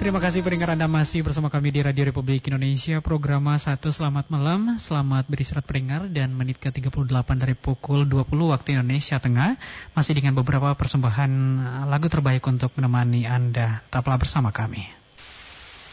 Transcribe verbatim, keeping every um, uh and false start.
terima kasih pendengar Anda masih bersama kami di Radio Republik Indonesia, program satu Selamat Malam. Selamat beristirahat pendengar, dan menit ke tiga puluh delapan dari pukul dua puluh waktu Indonesia Tengah, masih dengan beberapa persembahan lagu terbaik untuk menemani Anda. Tetaplah bersama kami.